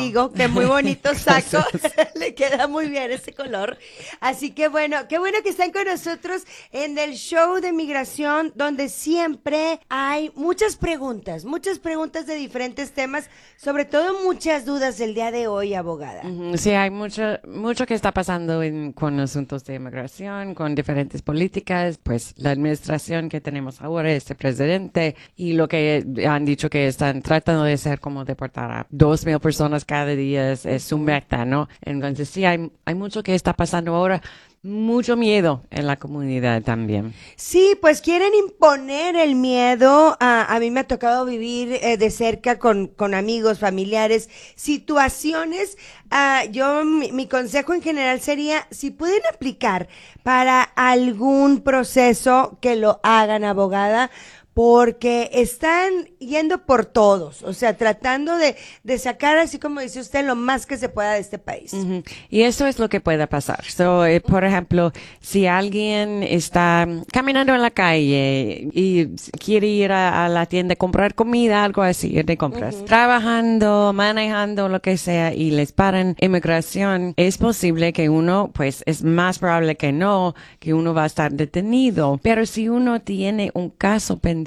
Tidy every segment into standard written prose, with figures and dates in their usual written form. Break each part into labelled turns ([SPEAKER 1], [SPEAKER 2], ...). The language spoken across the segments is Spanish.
[SPEAKER 1] contigo, que muy bonito saco, le queda muy bien ese color. Así que bueno, qué bueno que están con nosotros en el show de migración, donde siempre hay muchas preguntas de diferentes temas, sobre todo muchas dudas el día de hoy, abogada.
[SPEAKER 2] Sí, hay mucho que está pasando con asuntos de inmigración, con diferentes políticas, pues la administración que tenemos ahora, este presidente, y lo que han dicho que están tratando de hacer como deportar a 2,000 personas cada día es su meta, ¿no? Entonces sí, hay mucho que está pasando ahora. Mucho miedo en la comunidad también.
[SPEAKER 1] Sí, pues quieren imponer el miedo. A mí me ha tocado vivir de cerca con amigos, familiares, situaciones. Mi consejo en general sería, si pueden aplicar para algún proceso, que lo hagan, abogada, porque están yendo por todos, o sea, tratando de sacar, así como dice usted, lo más que se pueda de este país.
[SPEAKER 2] Ujú. Y eso es lo que puede pasar. Por ejemplo, si alguien está caminando en la calle y quiere ir a la tienda a comprar comida, algo así, ir de compras, trabajando, manejando, lo que sea, y les paran inmigración, es posible que uno, pues es más probable que no, que uno va a estar detenido. Pero si uno tiene un caso pendiente,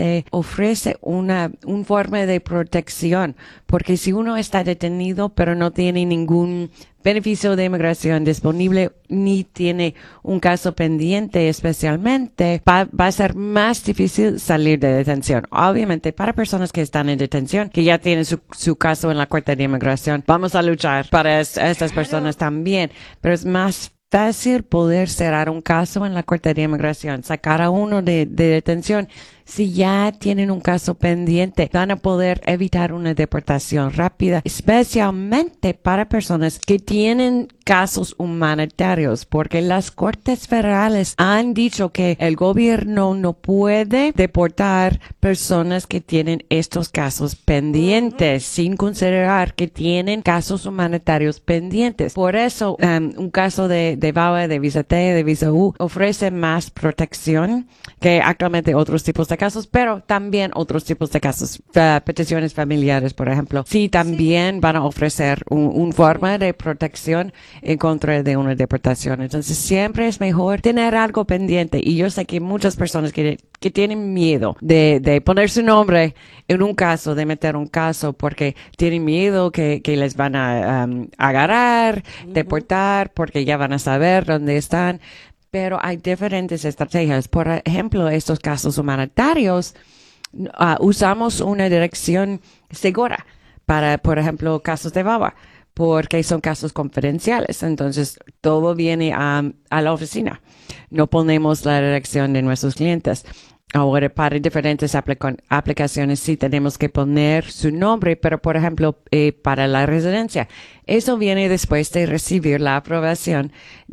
[SPEAKER 2] ofrece un forma de protección, porque si uno está detenido pero no tiene ningún beneficio de inmigración disponible ni tiene un caso pendiente especialmente, va a ser más difícil salir de detención. Obviamente, para personas que están en detención, que ya tienen su caso en la Corte de Inmigración, vamos a luchar para estas personas también, pero es más fácil poder cerrar un caso en la Corte de Inmigración, sacar a uno de detención. Si ya tienen un caso pendiente, van a poder evitar una deportación rápida, especialmente para personas que tienen casos humanitarios, porque las cortes federales han dicho que el gobierno no puede deportar personas que tienen estos casos pendientes, sin considerar que tienen casos humanitarios pendientes. Por eso, un caso de VAWA, de visa T, de visa U, ofrece más protección que actualmente otros tipos de casos, pero también otros tipos de casos, peticiones familiares, por ejemplo. Sí, también van a ofrecer un forma de protección en contra de una deportación. Entonces, siempre es mejor tener algo pendiente. Y yo sé que muchas personas que tienen miedo de poner su nombre en un caso, de meter un caso, porque tienen miedo que les van a agarrar, deportar, porque ya van a saber dónde están. Pero hay diferentes estrategias. Por ejemplo, estos casos humanitarios, usamos una dirección segura para, por ejemplo, casos de VAWA, porque son casos confidenciales. Entonces, todo viene a la oficina. No ponemos la dirección de nuestros clientes. Ahora, para diferentes aplicaciones sí tenemos que poner su nombre, pero por ejemplo, para la residencia, eso viene después de recibir la aprobación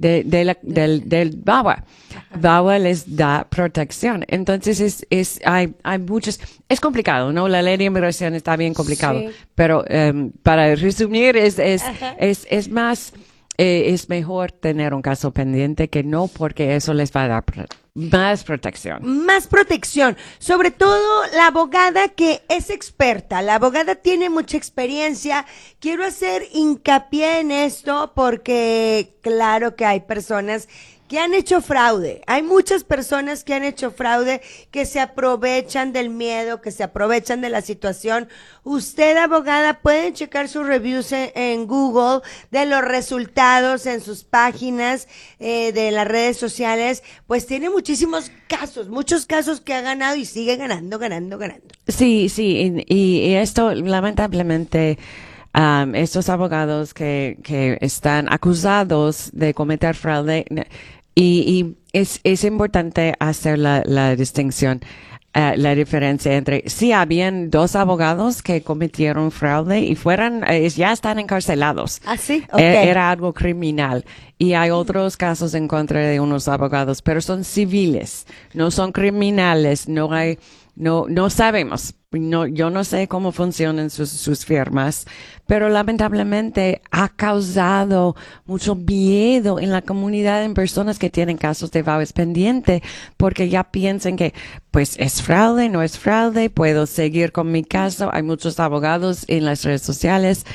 [SPEAKER 2] del VAWA. VAWA les da protección. Entonces, hay muchos, es complicado, ¿no? La ley de inmigración está bien complicado,
[SPEAKER 1] Sí.
[SPEAKER 2] pero para resumir, es más, es mejor tener un caso pendiente que no, porque eso les va a dar más protección.
[SPEAKER 1] Más protección, sobre todo la abogada que es experta, la abogada tiene mucha experiencia. Quiero hacer hincapié en esto porque claro que hay personas que han hecho fraude. Hay muchas personas que han hecho fraude, que se aprovechan del miedo, que se aprovechan de la situación. Usted, abogada, pueden checar sus reviews en Google de los resultados en sus páginas de las redes sociales. Pues tiene muchos casos que ha ganado y sigue ganando.
[SPEAKER 2] Sí, sí, y esto lamentablemente, estos abogados que están acusados de cometer fraude, y es importante hacer la distinción, la diferencia entre, sí, habían 2 abogados que cometieron fraude y ya están encarcelados.
[SPEAKER 1] ¿Ah, sí? Okay.
[SPEAKER 2] Era algo criminal. Y hay otros casos en contra de unos abogados, pero son civiles, no son criminales, no sabemos. Yo no sé cómo funcionan sus firmas, pero lamentablemente ha causado mucho miedo en la comunidad, en personas que tienen casos de VAWA pendiente, porque ya piensan que, pues, es fraude, no es fraude, puedo seguir con mi caso. Hay muchos abogados en las redes sociales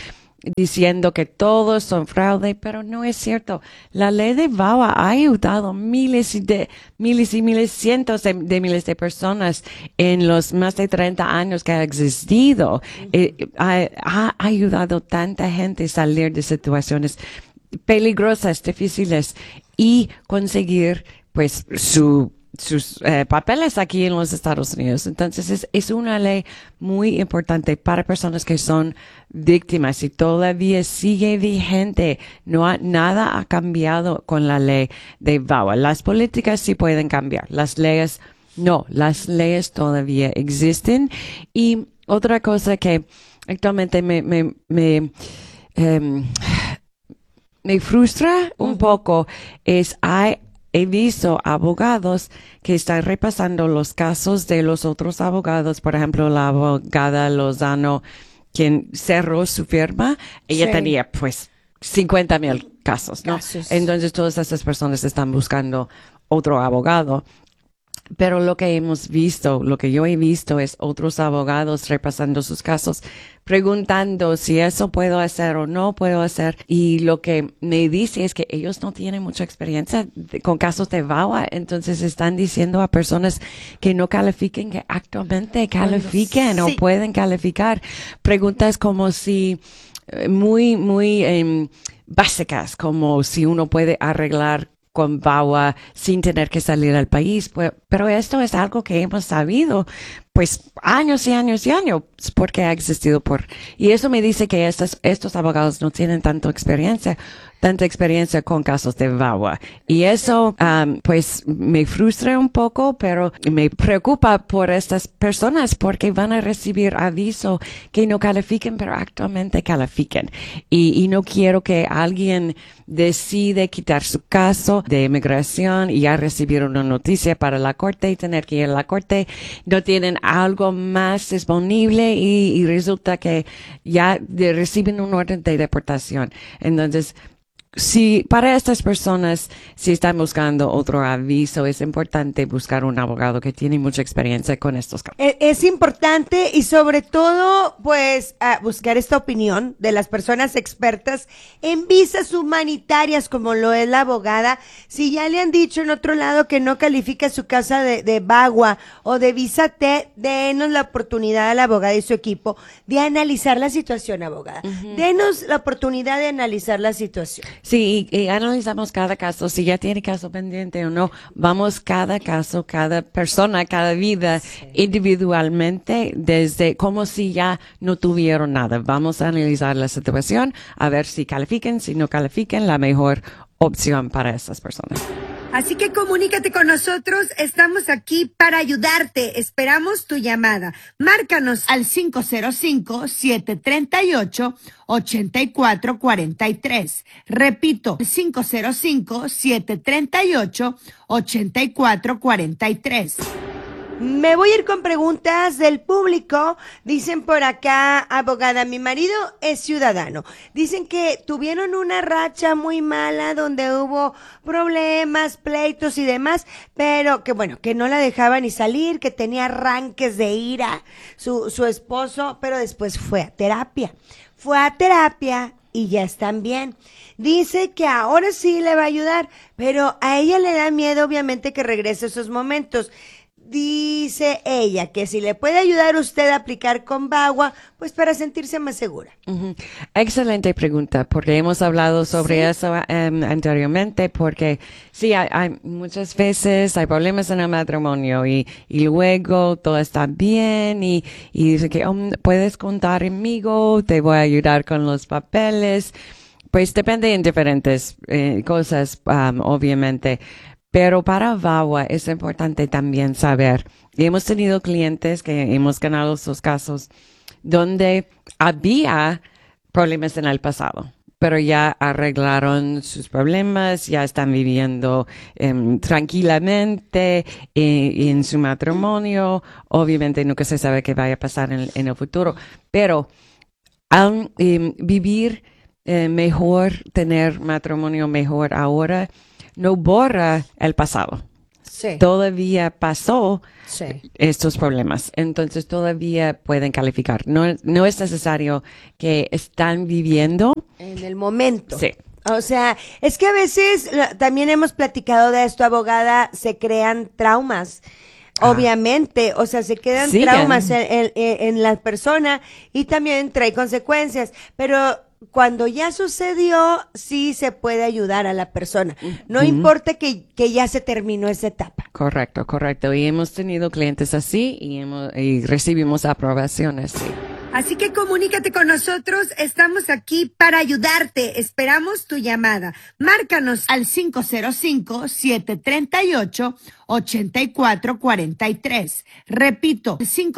[SPEAKER 2] diciendo que todos son fraude, pero no es cierto. La ley de VAWA ha ayudado miles y miles, cientos de miles de personas en los más de 30 años que ha existido. Ha ayudado tanta gente a salir de situaciones peligrosas, difíciles y conseguir pues sus papeles aquí en los Estados Unidos. Entonces es una ley muy importante para personas que son víctimas y todavía sigue vigente. Nada ha cambiado con la ley de VAWA. Las políticas sí pueden cambiar, las leyes no, las leyes todavía existen. Y otra cosa que actualmente me frustra un poco es he visto abogados que están repasando los casos de los otros abogados. Por ejemplo, la abogada Lozano, quien cerró su firma, ella tenía pues 50,000 casos, ¿no? Entonces todas esas personas están buscando otro abogado. Pero lo que hemos visto, lo que yo he visto es otros abogados repasando sus casos, preguntando si eso puedo hacer o no puedo hacer. Y lo que me dice es que ellos no tienen mucha experiencia con casos de VAWA. Entonces están diciendo a personas que no califiquen, que actualmente califiquen o pueden calificar. Preguntas como si, muy básicas, como si uno puede arreglar con VAWA sin tener que salir al país. Pero esto es algo que hemos sabido pues años y años y años porque ha existido y eso me dice que estos abogados no tienen tanta experiencia con casos de VAWA. Y eso, pues me frustra un poco, pero me preocupa por estas personas porque van a recibir aviso que no califiquen, pero actualmente califiquen. Y no quiero que alguien decide quitar su caso de inmigración y ya recibir una noticia para la corte y tener que ir a la corte. No tienen algo más disponible y resulta que ya reciben un orden de deportación. Entonces, si para estas personas, si están buscando otro aviso, es importante buscar un abogado que tiene mucha experiencia con estos casos.
[SPEAKER 1] Es importante y sobre todo, pues, buscar esta opinión de las personas expertas en visas humanitarias, como lo es la abogada. Si ya le han dicho en otro lado que no califica su casa de VAWA o de visa T, denos la oportunidad a la abogada y su equipo de analizar la situación, abogada. Denos la oportunidad de analizar la situación.
[SPEAKER 2] Sí, y analizamos cada caso, si ya tiene caso pendiente o no. Vamos cada caso, cada persona, cada vida individualmente, desde como si ya no tuvieron nada. Vamos a analizar la situación, a ver si califiquen, si no califiquen, la mejor opción para esas personas.
[SPEAKER 1] Así que comunícate con nosotros, estamos aquí para ayudarte. Esperamos tu llamada. Márcanos al 505-738-8443. Repito, 505-738-8443. Me voy a ir con preguntas del público. Dicen por acá, abogada, mi marido es ciudadano. Dicen que tuvieron una racha muy mala donde hubo problemas, pleitos y demás, pero que bueno, que no la dejaba ni salir, que tenía arranques de ira su esposo, pero después fue a terapia. Y ya están bien. Dice que ahora sí le va a ayudar, pero a ella le da miedo obviamente que regrese esos momentos. Dice ella que si le puede ayudar usted a aplicar con VAWA, pues para sentirse más segura.
[SPEAKER 2] Excelente pregunta, porque hemos hablado sobre eso anteriormente, porque sí, hay muchas veces hay problemas en el matrimonio y luego todo está bien y dice que puedes contar conmigo, te voy a ayudar con los papeles. Pues depende en diferentes cosas, obviamente. Pero para VAWA es importante también saber, y hemos tenido clientes que hemos ganado esos casos donde había problemas en el pasado, pero ya arreglaron sus problemas, ya están viviendo tranquilamente en su matrimonio. Obviamente nunca se sabe qué vaya a pasar en el futuro, pero al vivir mejor, tener matrimonio mejor ahora, no borra el pasado.
[SPEAKER 1] Sí.
[SPEAKER 2] todavía pasó
[SPEAKER 1] Sí.
[SPEAKER 2] estos problemas. Entonces todavía pueden calificar. No es necesario que están viviendo.
[SPEAKER 1] En el momento.
[SPEAKER 2] Sí.
[SPEAKER 1] O sea, es que a veces también hemos platicado de esto, abogada, se crean traumas. Obviamente, o sea, se quedan
[SPEAKER 2] Siguen.
[SPEAKER 1] traumas en la persona y también trae consecuencias, pero cuando ya sucedió, sí se puede ayudar a la persona. No importa que ya se terminó esa etapa.
[SPEAKER 2] Correcto, correcto. Y hemos tenido clientes así y recibimos aprobaciones, sí.
[SPEAKER 1] Así que comunícate con nosotros, estamos aquí para ayudarte. Esperamos tu llamada. Márcanos al 505-738-8443. Repito,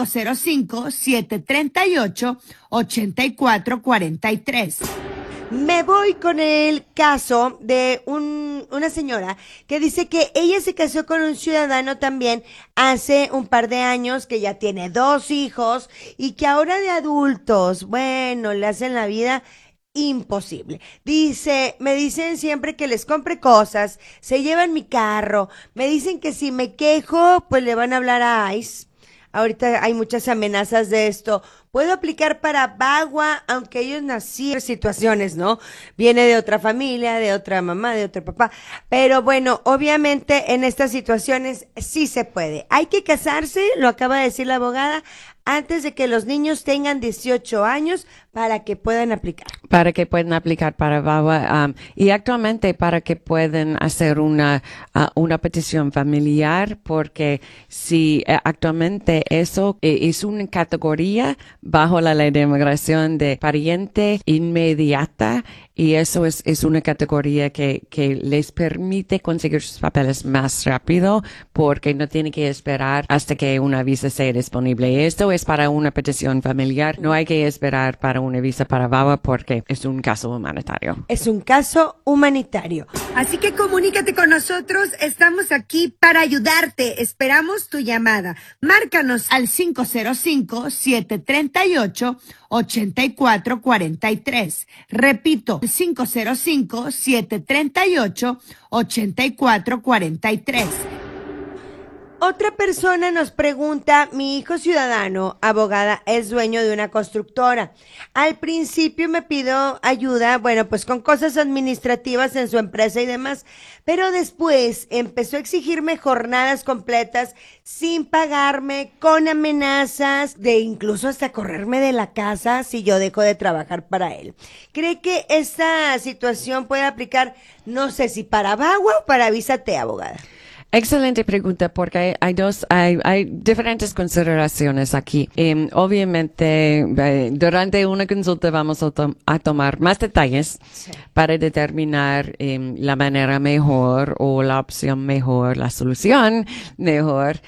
[SPEAKER 1] 505-738-8443. Me voy con el caso de una señora que dice que ella se casó con un ciudadano también hace un par de años, que ya tiene 2 hijos y que ahora de adultos, bueno, le hacen la vida imposible. Dice, me dicen siempre que les compre cosas, se llevan mi carro, me dicen que si me quejo, pues le van a hablar a ICE. Ahorita hay muchas amenazas de esto. Puedo aplicar para VAWA, aunque ellos nacieron en situaciones, ¿no? Viene de otra familia, de otra mamá, de otro papá. Pero bueno, obviamente en estas situaciones sí se puede. Hay que casarse, lo acaba de decir la abogada, antes de que los niños tengan 18 años para que puedan aplicar.
[SPEAKER 2] Para que puedan aplicar para VAWA y actualmente para que puedan hacer una petición familiar, porque si actualmente eso es una categoría bajo la ley de inmigración de pariente inmediata, y eso es una categoría que les permite conseguir sus papeles más rápido, porque no tiene que esperar hasta que una visa sea disponible. Esto es para una petición familiar. No hay que esperar para una visa para VAWA porque es un caso humanitario.
[SPEAKER 1] Es un caso humanitario. Así que comunícate con nosotros. Estamos aquí para ayudarte. Esperamos tu llamada. Márcanos al 505-738-8443. Repito, 505-738-8443. Otra persona nos pregunta, mi hijo ciudadano, abogada, es dueño de una constructora. Al principio me pidió ayuda, bueno, pues con cosas administrativas en su empresa y demás, pero después empezó a exigirme jornadas completas sin pagarme, con amenazas de incluso hasta correrme de la casa si yo dejo de trabajar para él. ¿Cree que esta situación puede aplicar, no sé si para VAWA o para Visa T, abogada?
[SPEAKER 2] Excelente pregunta, porque hay diferentes consideraciones aquí. Obviamente, durante una consulta vamos a tomar más detalles para determinar la manera mejor o la opción mejor, la solución mejor.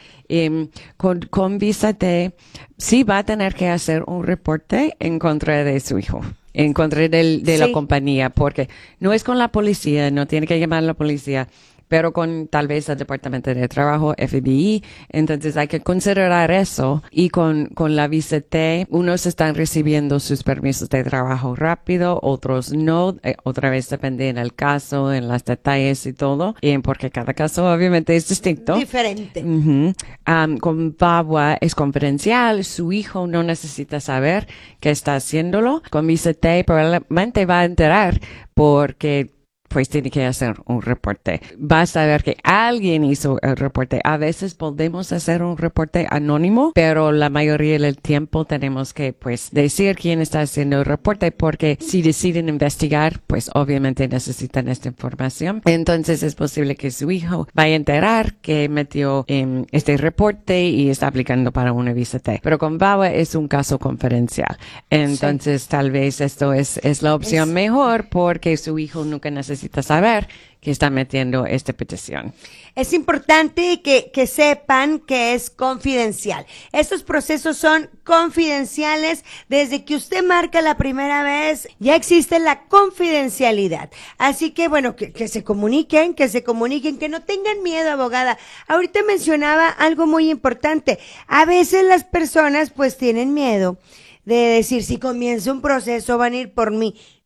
[SPEAKER 2] Con Visa T, sí va a tener que hacer un reporte en contra de su hijo, en contra de la compañía, porque no es con la policía, no tiene que llamar a la policía, pero con tal vez el Departamento de Trabajo, FBI. Entonces hay que considerar eso. Y con la Visa T, unos están recibiendo sus permisos de trabajo rápido, otros no. Otra vez depende en el caso, en los detalles y todo, porque cada caso obviamente es distinto.
[SPEAKER 1] Diferente.
[SPEAKER 2] Con VAWA es confidencial, su hijo no necesita saber que está haciéndolo. Con Visa T probablemente va a enterar porque pues tiene que hacer un reporte. Va a saber que alguien hizo el reporte. A veces podemos hacer un reporte anónimo, pero la mayoría del tiempo tenemos que, pues, decir quién está haciendo el reporte, porque si deciden investigar, pues, obviamente necesitan esta información. Entonces, es posible que su hijo vaya a enterar que metió este reporte y está aplicando para una Visa T. Pero con VAWA es un caso confidencial. Entonces, tal vez esto es la opción mejor, porque su hijo nunca necesita saber que está metiendo esta petición.
[SPEAKER 1] Es importante que sepan que es confidencial. Estos procesos son confidenciales. Desde que usted marca la primera vez, ya existe la confidencialidad. Así que, bueno, que se comuniquen, que no tengan miedo, abogada. Ahorita mencionaba algo muy importante. A veces las personas, pues, tienen miedo de decir, si comienzo un proceso, van a ir por mí.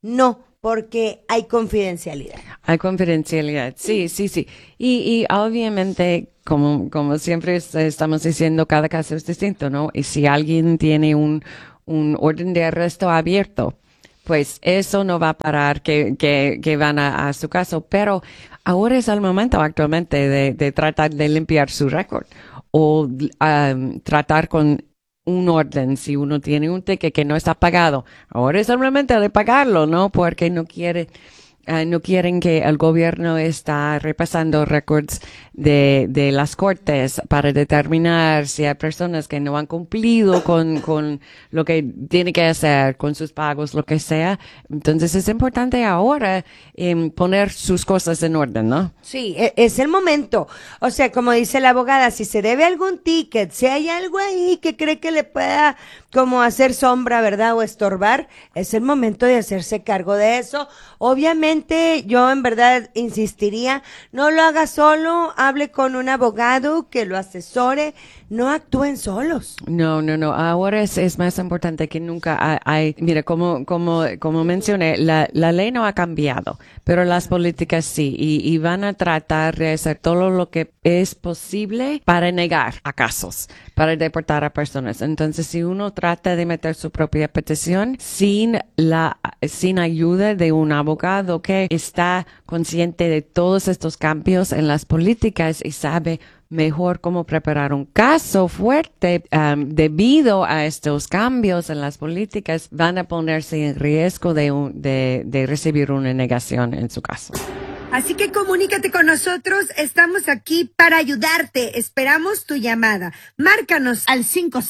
[SPEAKER 1] No, porque hay confidencialidad.
[SPEAKER 2] Hay confidencialidad, sí, sí, sí. Y obviamente, como siempre estamos diciendo, cada caso es distinto, ¿no? Y si alguien tiene un orden de arresto abierto, pues eso no va a parar que van a su caso. Pero ahora es el momento actualmente de tratar de limpiar su récord o tratar con un orden, si uno tiene un ticket que no está pagado, ahora es el momento de pagarlo, ¿no? Porque no quieren que el gobierno está repasando récords de las cortes para determinar si hay personas que no han cumplido con lo que tiene que hacer, con sus pagos, lo que sea. Entonces es importante ahora poner sus cosas en orden, ¿no?
[SPEAKER 1] Sí, es el momento. O sea, como dice la abogada, si se debe algún ticket, si hay algo ahí que cree que le pueda como hacer sombra, ¿verdad? O estorbar, es el momento de hacerse cargo de eso. Obviamente, yo en verdad insistiría, no lo haga solo, hable con un abogado que lo asesore, no actúen solos.
[SPEAKER 2] No. Ahora es más importante que nunca. Mira, como mencioné, la ley no ha cambiado, pero las políticas sí, y van a tratar de hacer todo lo que es posible para negar a casos, para deportar a personas. Entonces, si uno trata de meter su propia petición sin ayuda de un abogado que está consciente de todos estos cambios en las políticas y sabe mejor cómo preparar un caso fuerte debido a estos cambios en las políticas, van a ponerse en riesgo de recibir una negación en su caso.
[SPEAKER 1] Así que comunícate con nosotros, estamos aquí para ayudarte, esperamos tu llamada. Márcanos al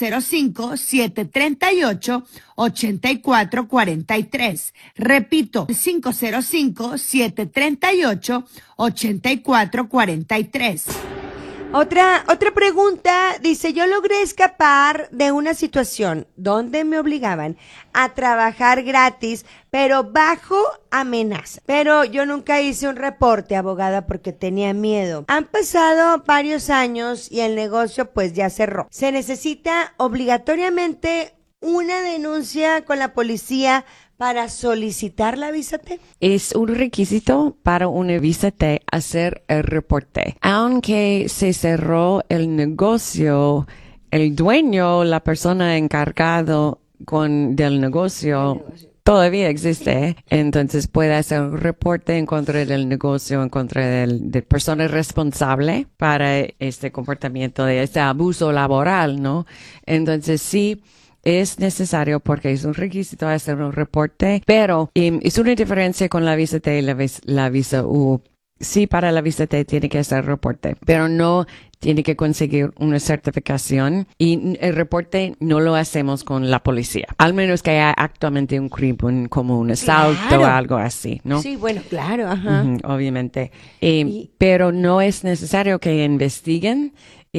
[SPEAKER 1] 505-738-8443. Repito, 505-738-8443. Otra pregunta, dice, yo logré escapar de una situación donde me obligaban a trabajar gratis, pero bajo amenaza. Pero yo nunca hice un reporte, abogada, porque tenía miedo. Han pasado varios años y el negocio pues ya cerró. Se necesita obligatoriamente una denuncia con la policía para solicitar la visa T.
[SPEAKER 2] Es un requisito para una visa T hacer el reporte. Aunque se cerró el negocio, el dueño, la persona encargado del negocio todavía existe, entonces puede hacer un reporte en contra del negocio, en contra de persona responsable para este comportamiento, de este abuso laboral, ¿no? Entonces sí, es necesario porque es un requisito hacer un reporte, pero es una diferencia con la visa T y la visa U. Sí, para la visa T tiene que hacer reporte, pero no tiene que conseguir una certificación y el reporte no lo hacemos con la policía, al menos que haya actualmente un crimen como un asalto o algo así, ¿no?
[SPEAKER 1] Sí, bueno, claro, ajá.
[SPEAKER 2] Obviamente. Pero no es necesario que investiguen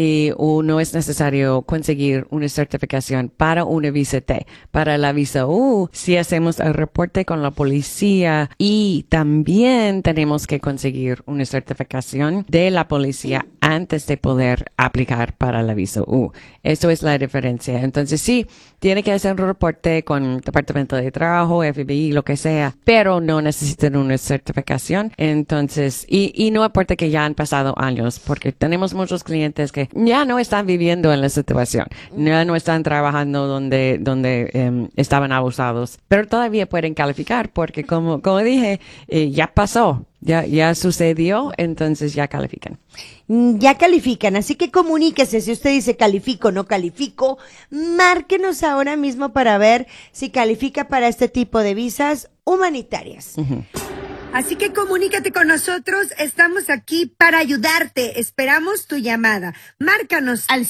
[SPEAKER 2] o no es necesario conseguir una certificación para una visa T. Para la visa U, si hacemos el reporte con la policía y también tenemos que conseguir una certificación de la policía antes de poder aplicar para la visa U. Eso es la diferencia. Entonces sí, tiene que hacer un reporte con el Departamento de Trabajo, FBI, lo que sea, pero no necesitan una certificación. Entonces, y no importa que ya han pasado años, porque tenemos muchos clientes que ya no están viviendo en la situación, ya no están trabajando donde estaban abusados, pero todavía pueden calificar porque como dije, ya pasó, ya sucedió, entonces ya califican.
[SPEAKER 1] Ya califican, así que comuníquese si usted dice califico, no califico, márquenos ahora mismo para ver si califica para este tipo de visas humanitarias. Uh-huh. Así que comunícate con nosotros, estamos aquí para ayudarte, esperamos tu llamada. Márcanos al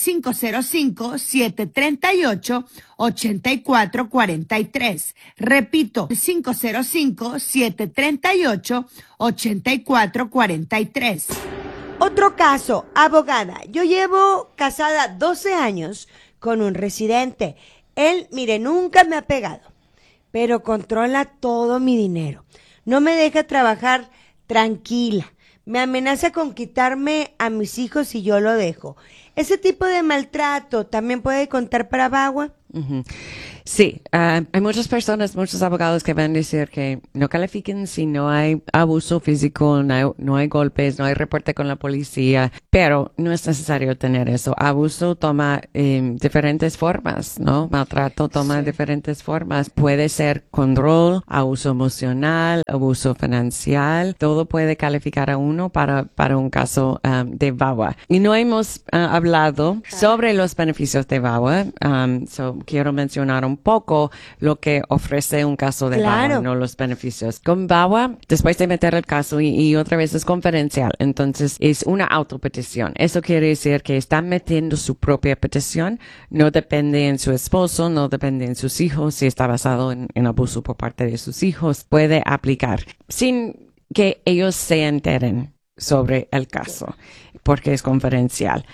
[SPEAKER 1] 505-738-8443. Repito, 505-738-8443. Otro caso, abogada, yo llevo casada 12 años con un residente. Él, mire, nunca me ha pegado, pero controla todo mi dinero. No me deja trabajar tranquila. Me amenaza con quitarme a mis hijos si yo lo dejo. ¿Ese tipo de maltrato también puede contar para VAWA?
[SPEAKER 2] Uh-huh. Sí, hay muchas personas, muchos abogados que van a decir que no califiquen si no hay abuso físico, no hay golpes, no hay reporte con la policía, pero no es necesario tener eso. Abuso toma diferentes formas, ¿no? Maltrato toma diferentes formas. Puede ser control, abuso emocional, abuso financiero, todo puede calificar a uno para un caso de VAWA. Y no hemos hablado sobre los beneficios de VAWA, quiero mencionar un poco lo que ofrece un caso de VAWA, no los beneficios. Con VAWA, después de meter el caso y otra vez es confidencial, entonces es una autopetición. Eso quiere decir que están metiendo su propia petición, no depende en su esposo, no depende en sus hijos, si está basado en abuso por parte de sus hijos, puede aplicar sin que ellos se enteren sobre el caso, porque es confidencial.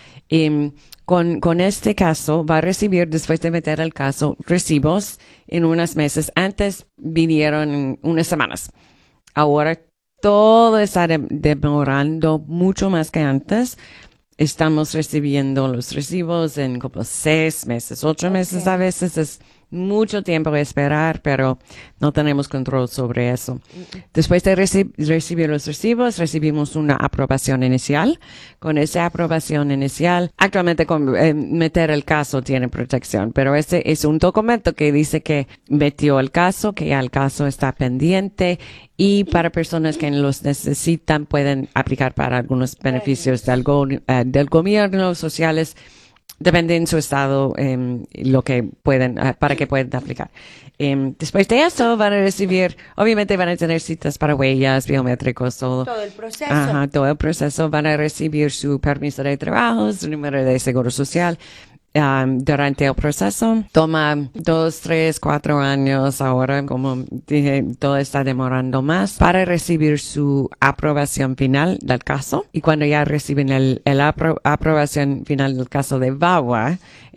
[SPEAKER 2] Con este caso, va a recibir, después de meter el caso, recibos en unos meses. Antes vinieron en unas semanas. Ahora todo está demorando mucho más que antes. Estamos recibiendo los recibos en como 6 meses, 8 meses a veces. Es mucho tiempo de esperar, pero no tenemos control sobre eso. Después de recibir los recibos, recibimos una aprobación inicial. Con esa aprobación inicial, actualmente meter el caso tiene protección, pero ese es un documento que dice que metió el caso, que ya el caso está pendiente y para personas que los necesitan pueden aplicar para algunos beneficios del gobierno, sociales. Depende en su estado, lo que pueden, para que puedan aplicar. Después de eso van a recibir, obviamente van a tener citas para huellas, biométricos, todo.
[SPEAKER 1] Todo el proceso.
[SPEAKER 2] Ajá, todo el proceso. Van a recibir su permiso de trabajo, su número de seguro social. Durante el proceso toma 2, 3, 4 años. Ahora, como dije, todo está demorando más para recibir su aprobación final del caso. Y cuando ya reciben el aprobación final del caso de VAWA,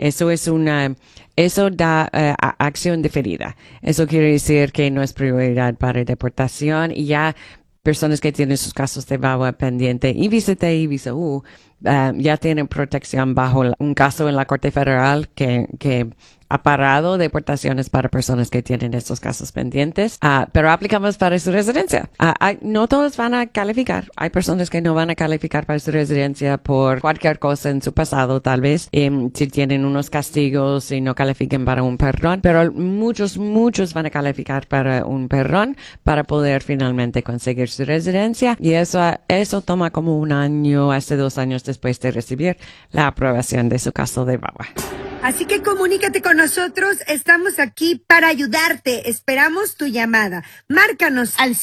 [SPEAKER 2] eso da acción diferida. Eso quiere decir que no es prioridad para deportación y ya personas que tienen sus casos de VAWA pendiente y visa T y visa U ya tienen protección bajo un caso en la Corte Federal que ha parado deportaciones para personas que tienen estos casos pendientes, pero aplicamos para su residencia. No todos van a calificar. Hay personas que no van a calificar para su residencia por cualquier cosa en su pasado, tal vez, si tienen unos castigos y no califiquen para un perdón, pero muchos van a calificar para un perdón para poder finalmente conseguir su residencia y eso toma como 1 año, hasta 2 años después de recibir la aprobación de su caso de VAWA.
[SPEAKER 3] Así que comunícate con nosotros, estamos aquí para ayudarte. Esperamos tu llamada. Márcanos al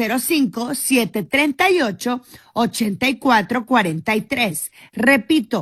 [SPEAKER 3] 505-738-8443. Repito,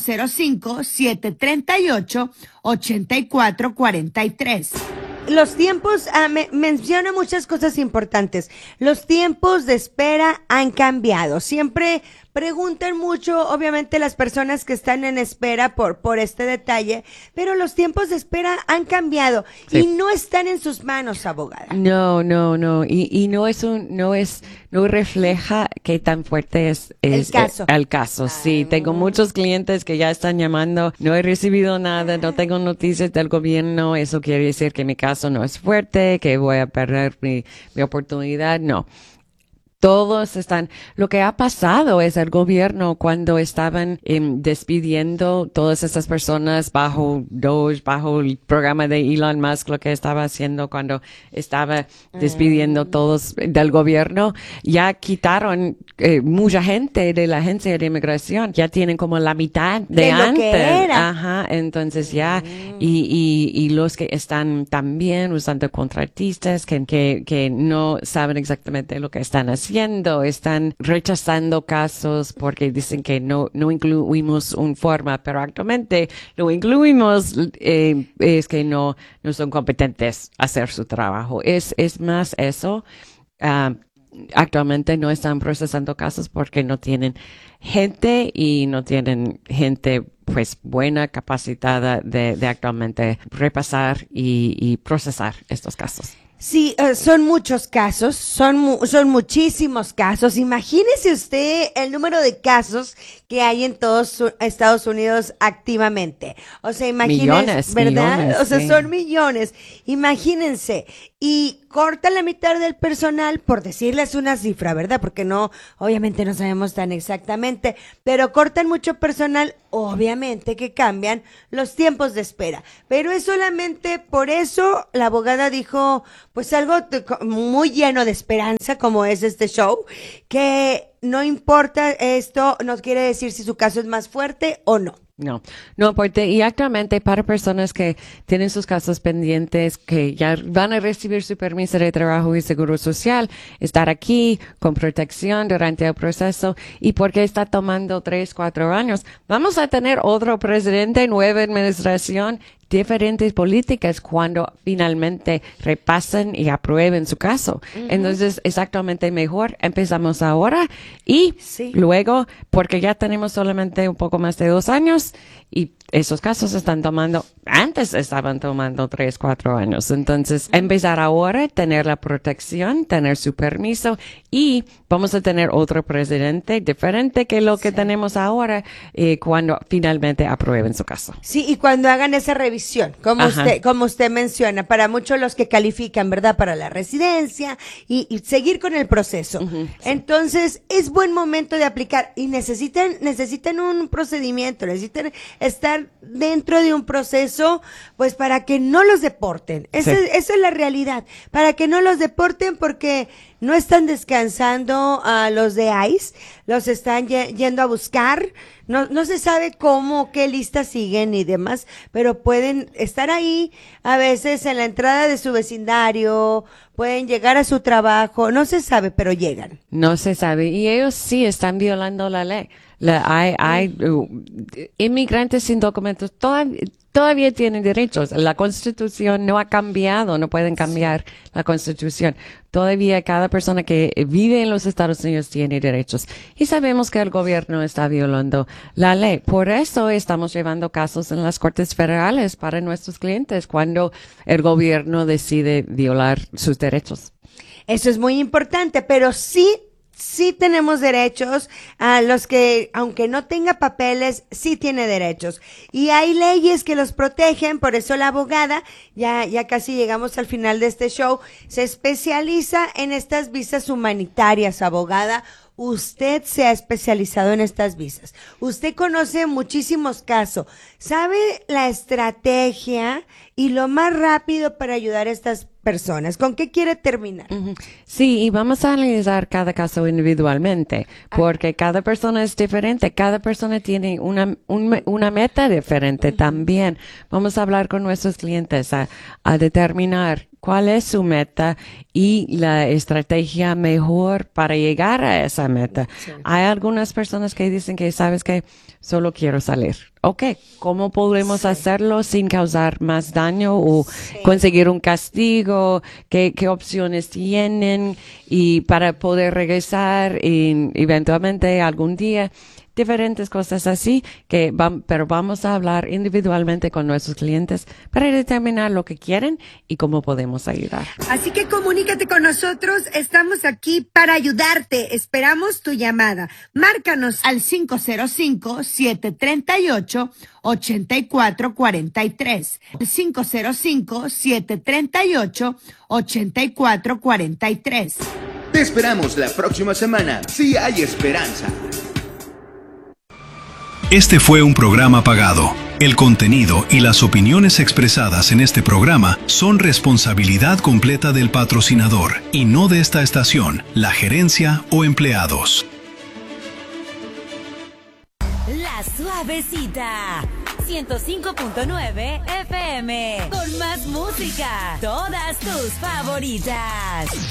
[SPEAKER 3] 505-738-8443.
[SPEAKER 1] Los tiempos, menciona muchas cosas importantes. Los tiempos de espera han cambiado. Siempre preguntan mucho, obviamente, las personas que están en espera por este detalle, pero los tiempos de espera han cambiado y no están en sus manos, abogada.
[SPEAKER 2] No. Y no refleja qué tan fuerte es el caso. Sí, tengo muchos clientes que ya están llamando, no he recibido nada, no tengo noticias del gobierno, eso quiere decir que mi caso no es fuerte, que voy a perder mi oportunidad. No. Lo que ha pasado es el gobierno cuando estaban despidiendo todas esas personas bajo el programa de Elon Musk, lo que estaba haciendo cuando estaba despidiendo todos del gobierno, ya quitaron mucha gente de la agencia de inmigración, ya tienen como la mitad de antes.
[SPEAKER 1] Lo que era.
[SPEAKER 2] Ajá, entonces ya, y los que están también usando contratistas que no saben exactamente lo que están haciendo, están rechazando casos porque dicen que no incluimos un forma, pero actualmente lo incluimos, es que no son competentes a hacer su trabajo. Es más eso. Actualmente no están procesando casos porque no tienen gente y no tienen gente pues buena, capacitada de actualmente repasar y procesar estos casos.
[SPEAKER 1] Sí, son muchos casos, son muchísimos casos. Imagínese usted el número de casos que hay en todos Estados Unidos activamente. O sea, imagínense,
[SPEAKER 2] Millones,
[SPEAKER 1] ¿verdad?
[SPEAKER 2] millones,
[SPEAKER 1] O sea,
[SPEAKER 2] sí.
[SPEAKER 1] son millones. Imagínense. Y corta la mitad del personal, por decirles una cifra, ¿verdad? Porque no, obviamente no sabemos tan exactamente, pero cortan mucho personal, obviamente que cambian los tiempos de espera. Pero es solamente por eso la abogada dijo, pues algo muy lleno de esperanza, como es este show, que no importa esto, no quiere decir si su caso es más fuerte o no.
[SPEAKER 2] No, porque y actualmente para personas que tienen sus casos pendientes, que ya van a recibir su permiso de trabajo y seguro social, estar aquí con protección durante el proceso y porque está tomando 3-4 años, vamos a tener otro presidente, nueva administración, diferentes políticas cuando finalmente repasen y aprueben su caso. Entonces, exactamente mejor. Empezamos ahora y
[SPEAKER 1] Sí.
[SPEAKER 2] luego, porque ya tenemos solamente un poco más de 2 años y esos casos antes estaban tomando 3-4 años. Entonces, empezar ahora, tener la protección, tener su permiso y vamos a tener otro presidente diferente que lo que tenemos ahora cuando finalmente aprueben su caso.
[SPEAKER 1] Sí, y cuando hagan esa revisión,
[SPEAKER 2] Ajá.
[SPEAKER 1] como usted menciona, para muchos los que califican, ¿verdad? Para la residencia y seguir con el proceso. Entonces, es buen momento de aplicar y necesitan un procedimiento, necesitan estar dentro de un proceso, pues para que no los deporten. Esa es la realidad, para que no los deporten porque no están descansando a los de ICE, los están yendo a buscar, no se sabe cómo, qué listas siguen y demás, pero pueden estar ahí a veces en la entrada de su vecindario, pueden llegar a su trabajo, no se sabe, pero llegan.
[SPEAKER 2] No se sabe. Y ellos sí están violando la ley. Hay inmigrantes sin documentos todavía tienen derechos. La Constitución no ha cambiado, no pueden cambiar la Constitución. Todavía cada persona que vive en los Estados Unidos tiene derechos. Y sabemos que el gobierno está violando la ley. Por eso estamos llevando casos en las cortes federales para nuestros clientes cuando el gobierno decide violar sus derechos.
[SPEAKER 1] Eso es muy importante, pero sí tenemos derechos a los que, aunque no tenga papeles, sí tiene derechos. Y hay leyes que los protegen, por eso la abogada, ya casi llegamos al final de este show, se especializa en estas visas humanitarias, abogada. Usted se ha especializado en estas visas. Usted conoce muchísimos casos. ¿Sabe la estrategia y lo más rápido para ayudar a estas personas? ¿Con qué quiere terminar?
[SPEAKER 2] Sí, y vamos a analizar cada caso individualmente, porque cada persona es diferente, cada persona tiene una meta diferente también. Vamos a hablar con nuestros clientes a determinar cuál es su meta y la estrategia mejor para llegar a esa meta. Sí. Hay algunas personas que dicen que, ¿sabes qué? Solo quiero salir. Ok, ¿cómo podemos hacerlo sin causar más daño o conseguir un castigo? ¿Qué opciones tienen? Y para poder regresar eventualmente algún día. Diferentes cosas así pero vamos a hablar individualmente con nuestros clientes para determinar lo que quieren y cómo podemos ayudar.
[SPEAKER 3] Así que comunícate con nosotros, estamos aquí para ayudarte. Esperamos tu llamada. Márcanos al 505-738-8443. 505-738-8443.
[SPEAKER 4] Te esperamos la próxima semana. Sí hay esperanza.
[SPEAKER 5] Este fue un programa pagado. El contenido y las opiniones expresadas en este programa son responsabilidad completa del patrocinador y no de esta estación, la gerencia o empleados.
[SPEAKER 6] La Suavecita 105.9 FM con más música, todas tus favoritas.